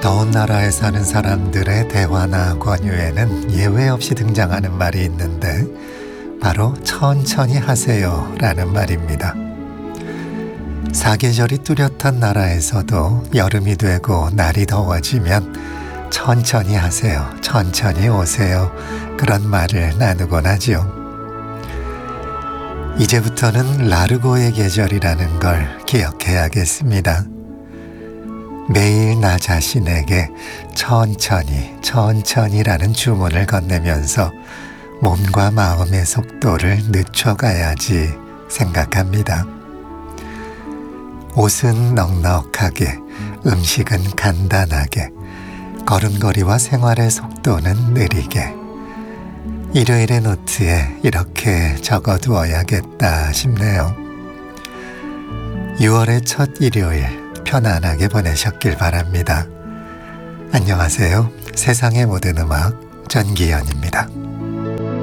더운 나라에 사는 사람들의 대화나 권유에는 예외 없이 등장하는 말이 있는데 바로 천천히 하세요 라는 말입니다. 사계절이 뚜렷한 나라에서도 여름이 되고 날이 더워지면 천천히 하세요, 천천히 오세요 그런 말을 나누곤 하죠. 이제부터는 라르고의 계절이라는 걸 기억해야겠습니다. 매일 나 자신에게 천천히라는 주문을 건네면서 몸과 마음의 속도를 늦춰가야지 생각합니다. 옷은 넉넉하게, 음식은 간단하게, 걸음걸이와 생활의 속도는 느리게. 일요일의 노트에 이렇게 적어두어야겠다 싶네요. 6월의 첫 일요일 편안하게 보내셨길 바랍니다. 안녕하세요. 세상의 모든 음악 전기현입니다.